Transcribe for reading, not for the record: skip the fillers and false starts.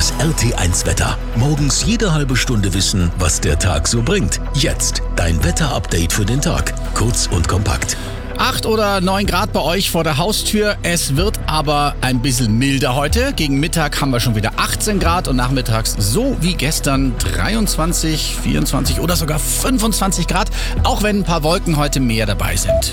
Das RT1 Wetter. Morgens jede halbe Stunde wissen, was der Tag so bringt. Jetzt dein Wetterupdate für den Tag. Kurz und kompakt. 8 oder 9 Grad bei euch vor der Haustür. Es wird aber ein bisschen milder heute. Gegen Mittag haben wir schon wieder 18 Grad und nachmittags so wie gestern 23, 24 oder sogar 25 Grad. Auch wenn ein paar Wolken heute mehr dabei sind.